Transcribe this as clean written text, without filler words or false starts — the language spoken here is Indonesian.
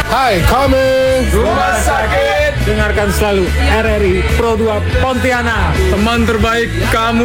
Hai, kami Rumah Sakit. Dengarkan selalu RRI Pro 2 Pontianak. Teman terbaik kamu.